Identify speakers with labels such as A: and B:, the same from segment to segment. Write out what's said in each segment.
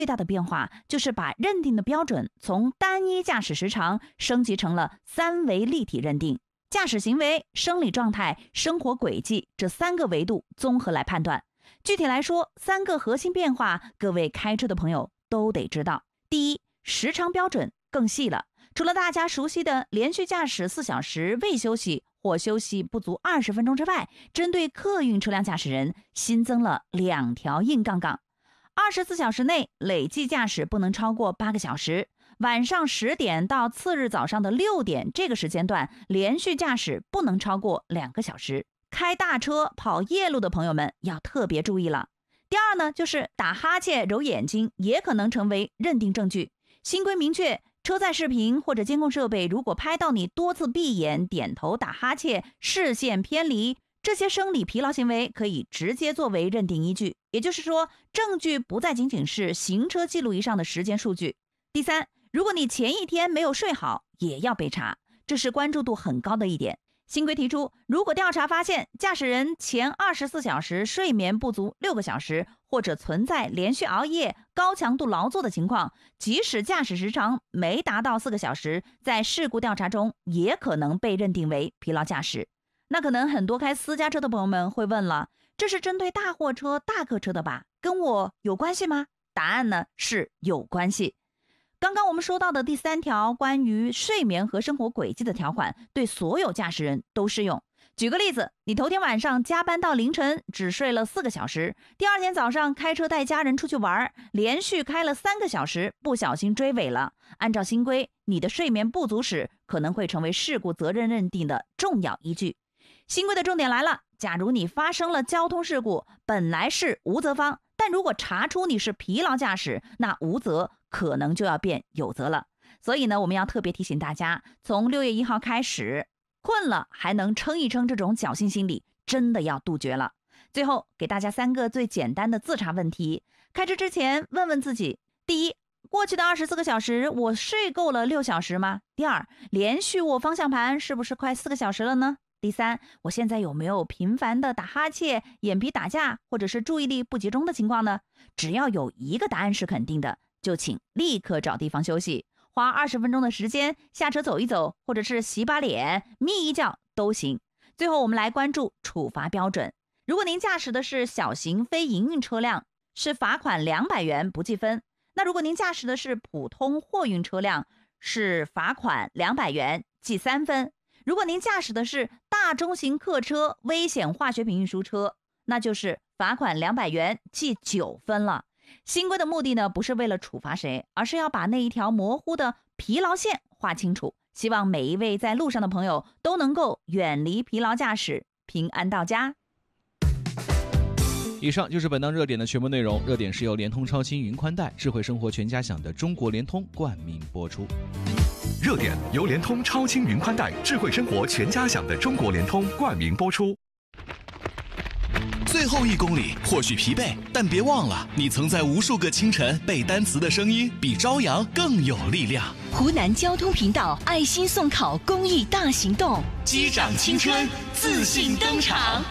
A: 最大的变化就是把认定的标准从单一驾驶时长升级成了3维立体认定，驾驶行为、生理状态、生活轨迹这3个维度综合来判断。具体来说，3个核心变化，各位开车的朋友都得知道。第一，时长标准更细了，除了大家熟悉的连续驾驶4小时未休息或休息不足20分钟之外，针对客运车辆驾驶人新增了2条硬杠杠：24小时内累计驾驶不能超过8个小时，晚上10点到次日早上的6点这个时间段连续驾驶不能超过2个小时。开大车跑夜路的朋友们要特别注意了。第二呢，就是打哈欠、揉眼睛也可能成为认定证据。新规明确，车载视频或者监控设备如果拍到你多次闭眼、点头、打哈欠、视线偏离，这些生理疲劳行为可以直接作为认定依据。也就是说，证据不再仅仅是行车记录仪上的时间数据。第三，如果你前一天没有睡好，也要被查，这是关注度很高的一点。新规提出，如果调查发现驾驶人前24小时睡眠不足6个小时，或者存在连续熬夜、高强度劳作的情况，即使驾驶时长没达到4个小时，在事故调查中也可能被认定为疲劳驾驶。那可能很多开私家车的朋友们会问了，这是针对大货车、大客车的吧？跟我有关系吗？答案呢是有关系。刚刚我们说到的第3条关于睡眠和生活轨迹的条款，对所有驾驶人都适用。举个例子，你头天晚上加班到凌晨，只睡了4个小时，第二天早上开车带家人出去玩，连续开了3个小时，不小心追尾了。按照新规，你的睡眠不足时可能会成为事故责任认定的重要依据。新规的重点来了，假如你发生了交通事故，本来是无责方，但如果查出你是疲劳驾驶，那无责可能就要变有责了。所以呢，我们要特别提醒大家，从6月1号开始，困了还能撑一撑这种侥幸心理真的要杜绝了。最后给大家3个最简单的自查问题，开车之前问问自己：第一，过去的24个小时我睡够了6小时吗？第二，连续握方向盘是不是快4个小时了呢？第三，我现在有没有频繁的打哈欠、眼皮打架或者是注意力不集中的情况呢？只要有一个答案是肯定的，就请立刻找地方休息，花20分钟的时间下车走一走，或者是洗把脸、眯一觉都行。最后我们来关注处罚标准。如果您驾驶的是小型非营运车辆，是罚款200元不计分。那如果您驾驶的是普通货运车辆，是罚款200元记3分。如果您驾驶的是大中型客车、危险化学品运输车，那就是罚款200元记9分了。新规的目的呢，不是为了处罚谁，而是要把那一条模糊的疲劳线划清楚。希望每一位在路上的朋友都能够远离疲劳驾驶，平安到家。
B: 以上就是本档热点的全部内容。热点是由联通超轻云宽带、智慧生活全家享的中国联通冠名播出。
C: 热点由联通超轻云宽带、智慧生活全家享的中国联通冠名播出。
D: 最后1公里或许疲惫，但别忘了，你曾在无数个清晨背单词的声音，比朝阳更有力量。
E: 湖南交通频道爱心送考公益大行动，
D: 击掌青春，自信登场。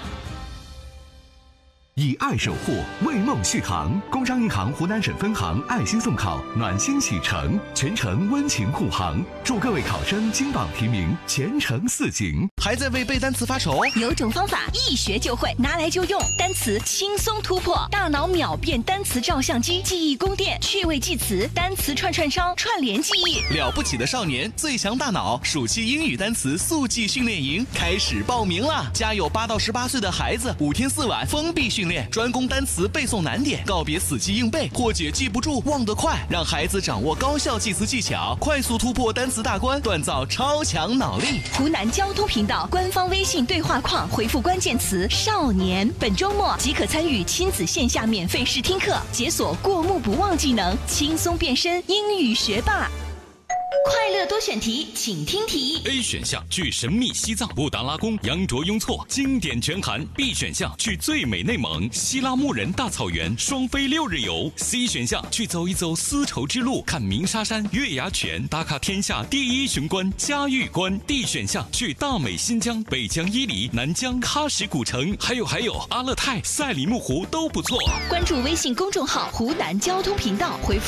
C: 以爱守护，为梦续航。工商银行湖南省分行爱心送考，暖心启程，全程温情护航，祝各位考生金榜题名，前程似锦。
D: 还在为背单词发愁？
E: 有种方法一学就会，拿来就用，单词轻松突破，大脑秒变单词照相机，记忆宫殿，趣味记词，单词串烧，串联记忆。
D: 了不起的少年，最强大脑，暑期英语单词速记训练营开始报名啦！家有8到18岁的孩子，5天4晚封闭训练，专攻单词背诵难点，告别死记硬背，破解记不住忘得快，让孩子掌握高效记词技巧，快速突破单词大关，锻造超强脑力。
E: 湖南交通频道官方微信对话框回复关键词少年，本周末即可参与亲子线下免费试听课，解锁过目不忘技能，轻松变身英语学霸。 快乐多选题，请听题。
F: A 选项去神秘西藏布达拉宫羊卓雍措经典全含。 B 选项去最美内蒙希拉木仁大草原双飞6日游。 C 选项去走一走丝绸之路，看鸣沙山、月牙泉，打卡天下第1雄关嘉峪关。 D 选项去大美新疆、北疆伊犁、南疆喀什古城，还有阿勒泰、赛里木湖都不错。
E: 关注微信公众号湖南交通频道，回复